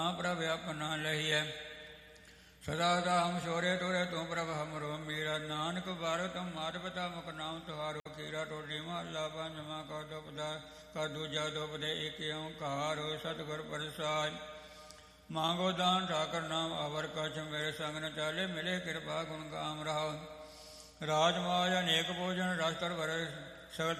ਪ੍ਰਭ ਆਪਣਾ ਲਹੀਐ। ਸਦਾ ਸਦਾ ਹਮ ਸ਼ੋਰੇ ਤੋਰੇ ਤੂੰ ਪ੍ਰਭ ਹਮਰੋ ਮੀਰਾ। ਨਾਨਕ ਬਾਰੋ ਤੁਮ ਮਾਤ ਪਿਤਾ ਮੁਖ ਨਾਮ ਤੁਹਾਰੋ ਖੀਰਾ। ਟੋਡੀ ਮਹੱਲਾ ਪੰਜਵਾਂ। ਕਾ ਦੁਪਦਾ ਕਾ ਦੂਜਾ ਦੁਪਦੇ ਏਕ ਓੰਕਾਰ। ਸਤਿਗੁਰ ਪ੍ਰਸਾਦਿ। ਮਾਂਗੋ ਦਾਨ ਠਾਕਰ ਨਾਮ ਅਵਰ ਕਛ। ਮੇਰੇ ਸੰਗ ਨ ਚਾਲੇ ਮਿਲੇ ਕਿਰਪਾ ਗੁਣ ਗਾਮ ਰਹਾਉ। ਰਾਜ ਮਾਜ ਅਨੇਕ ਭੋਜਨ ਰਸ ਕਰ ਭਰੇ। ਸਗਲ